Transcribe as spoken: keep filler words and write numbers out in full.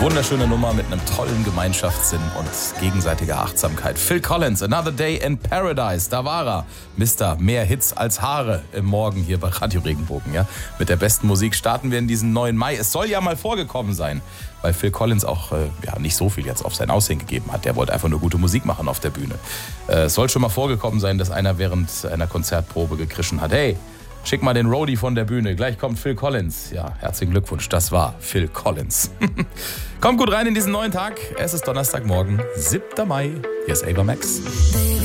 Wunderschöne Nummer mit einem tollen Gemeinschaftssinn und gegenseitiger Achtsamkeit. Phil Collins, Another Day in Paradise. Da war er. Mister Mehr Hits als Haare im Morgen hier bei Radio Regenbogen. Ja? Mit der besten Musik starten wir in diesen neuen Mai. Es soll ja mal vorgekommen sein, weil Phil Collins auch äh, ja, nicht so viel jetzt auf sein Aussehen gegeben hat. Der wollte einfach nur gute Musik machen auf der Bühne. Äh, es soll schon mal vorgekommen sein, dass einer während einer Konzertprobe gekrischen hat: Hey, schick mal den Roadie von der Bühne, gleich kommt Phil Collins. Ja, herzlichen Glückwunsch, das war Phil Collins. Kommt gut rein in diesen neuen Tag. Es ist Donnerstagmorgen, siebter Mai. Hier ist Ava Max.